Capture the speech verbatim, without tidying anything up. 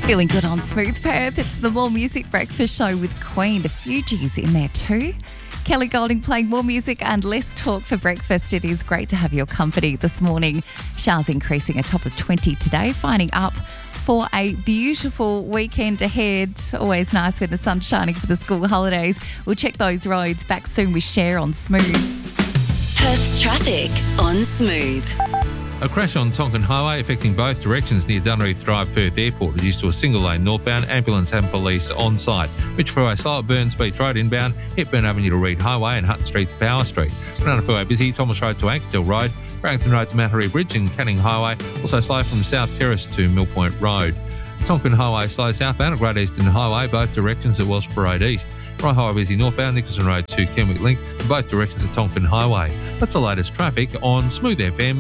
Feeling good on Smooth Perth. It's the More Music Breakfast Show with Queen. The Fugees in there too. Kelly Golding playing more music and less talk for breakfast. It is great to have your company this morning. Showers increasing a top of twenty today, finding up for a beautiful weekend ahead. Always nice when the sun's shining for the school holidays. We'll check those roads back soon with Cher on Smooth. Perth's traffic on Smooth. A crash on Tonkin Highway affecting both directions near Dunreef Drive, Perth Airport, reduced to a single lane northbound. Ambulance and police on site. Mitch Freeway slow at Burns Beach Road inbound. Hepburn Avenue to Reed Highway and Hutton Street to Power Street. Banana Freeway busy. Thomas Road to Ankerstill Road. Barrington Road to Mattery Bridge and Canning Highway. Also slow from South Terrace to Mill Point Road. Tonkin Highway slow southbound at Great Eastern Highway, both directions at Wellsborough Road East. Rye Highway busy northbound, Nicholson Road to Kenwick Link, both directions at Tonkin Highway. That's the latest traffic on Smooth F M.